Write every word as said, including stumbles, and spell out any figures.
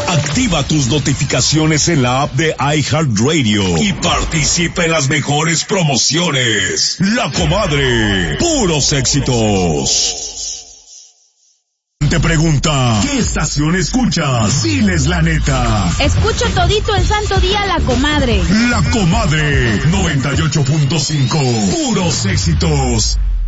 Activa tus notificaciones en la app de iHeartRadio y participa en las mejores promociones. La Comadre, puros éxitos. Te pregunta, ¿qué estación escuchas? Diles la neta. Escucho todito el santo día La Comadre. La Comadre, noventa y ocho punto cinco, puros éxitos.